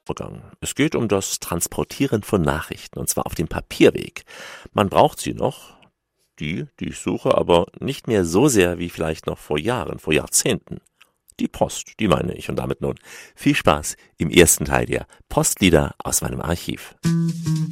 vergangen. Es geht um das Transportieren von Nachrichten, und zwar auf dem Papierweg. Man braucht sie noch, die ich suche, aber nicht mehr so sehr wie vielleicht noch vor Jahren, vor Jahrzehnten. Die Post, die meine ich. Und damit nun viel Spaß im ersten Teil der Postlieder aus meinem Archiv.